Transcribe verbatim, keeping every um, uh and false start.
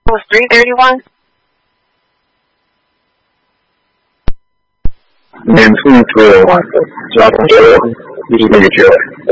was three thirty-one. And twenty-three oh one. Drop on Joe. You just make it Joe.